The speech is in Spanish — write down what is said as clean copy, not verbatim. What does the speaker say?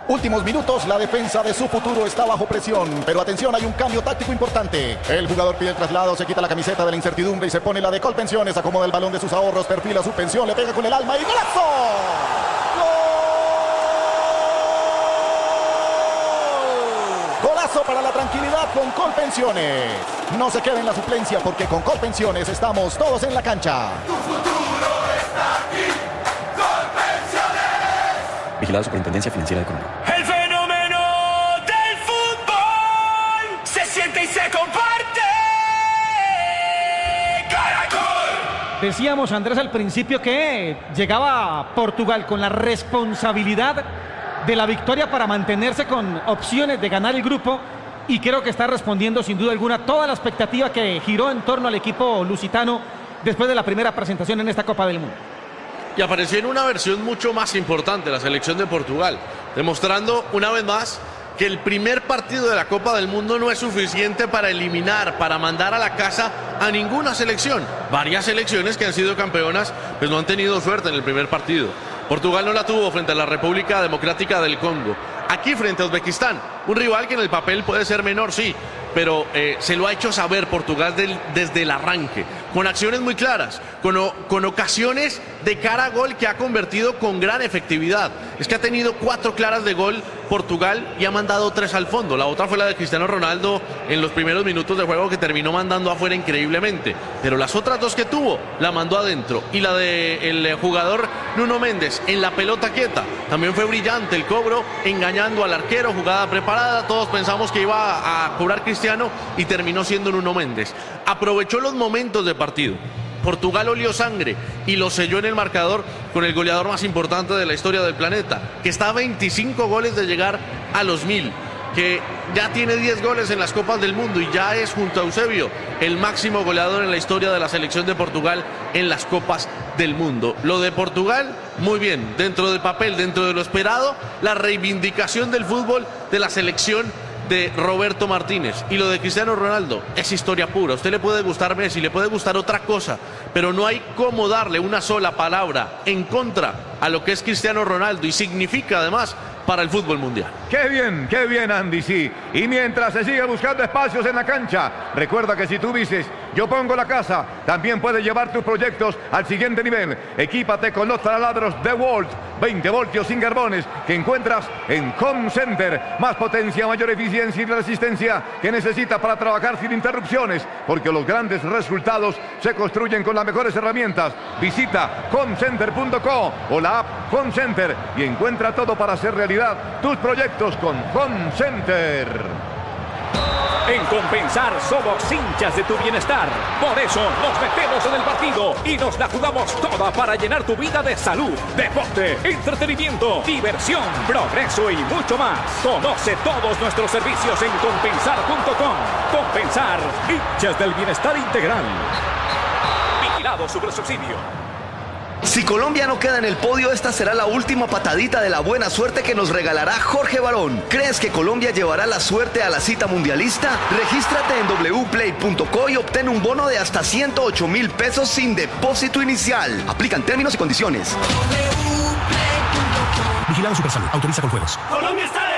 Últimos minutos, la defensa de su futuro está bajo presión, pero atención, hay un cambio táctico importante. El jugador pide el traslado, se quita la camiseta de la incertidumbre y se pone la de Colpensiones, acomoda el balón de sus ahorros, perfila su pensión, le pega con el alma y ¡golazo! Golazo para la tranquilidad con Colpensiones. No se quede en la suplencia porque con Colpensiones estamos todos en la cancha. Tu futuro está aquí. Colpensiones. Vigilado Superintendencia Financiera de Colombia. El fenómeno del fútbol se siente y se comparte. ¡Caracol! Decíamos, Andrés, al principio que llegaba Portugal con la responsabilidad de la victoria para mantenerse con opciones de ganar el grupo, y creo que está respondiendo sin duda alguna toda la expectativa que giró en torno al equipo lusitano después de la primera presentación en esta Copa del Mundo. Y apareció en una versión mucho más importante la selección de Portugal, demostrando una vez más que el primer partido de la Copa del Mundo no es suficiente para eliminar, para mandar a la casa a ninguna selección. Varias selecciones que han sido campeonas pues no han tenido suerte en el primer partido. Portugal no la tuvo frente a la República Democrática del Congo. Aquí frente a Uzbekistán, un rival que en el papel puede ser menor, sí, pero se lo ha hecho saber Portugal desde el arranque, con acciones muy claras, con ocasiones de cara a gol que ha convertido con gran efectividad. Es que ha tenido 4 claras de gol Portugal y ha mandado 3 al fondo. La otra fue la de Cristiano Ronaldo en los primeros minutos de juego, que terminó mandando afuera increíblemente, pero las otras 2 que tuvo la mandó adentro, y la del jugador Nuno Méndez en la pelota quieta también fue brillante, el cobro engañando al arquero, jugada preparada, todos pensamos que iba a cobrar Cristiano y terminó siendo Nuno Méndez. Aprovechó los momentos de partido. Portugal olió sangre y lo selló en el marcador con el goleador más importante de la historia del planeta, que está a 25 goles de llegar a los 1000, que ya tiene 10 goles en las Copas del Mundo y ya es, junto a Eusebio, el máximo goleador en la historia de la selección de Portugal en las Copas del Mundo. Lo de Portugal, muy bien, dentro del papel, dentro de lo esperado, la reivindicación del fútbol de la selección de Roberto Martínez. Y lo de Cristiano Ronaldo es historia pura. A usted le puede gustar Messi, le puede gustar otra cosa, pero no hay cómo darle una sola palabra en contra a lo que es Cristiano Ronaldo, y significa además para el fútbol mundial. Qué bien, Andy, sí. Y mientras se sigue buscando espacios en la cancha, recuerda que si tú dices, yo pongo la casa, también puedes llevar tus proyectos al siguiente nivel. Equípate con los taladros DeWalt, 20 voltios sin carbones, que encuentras en Home Center. Más potencia, mayor eficiencia y resistencia que necesitas para trabajar sin interrupciones, porque los grandes resultados se construyen con las mejores herramientas. Visita homecenter.co o la app Home Center y encuentra todo para hacer realidad tus proyectos con Home Center. En Compensar somos hinchas de tu bienestar. Por eso nos metemos en el partido y nos la jugamos toda para llenar tu vida de salud, deporte, entretenimiento, diversión, progreso y mucho más. Conoce todos nuestros servicios en compensar.com. Compensar, hinchas del bienestar integral. Vigilado Supersubsidio. Si Colombia no queda en el podio, esta será la última patadita de la buena suerte que nos regalará Jorge Barón. ¿Crees que Colombia llevará la suerte a la cita mundialista? Regístrate en wplay.co y obtén un bono de hasta 108.000 pesos sin depósito inicial. Aplican términos y condiciones. Vigilado Supersalud. Autoriza con juegos. Colombia está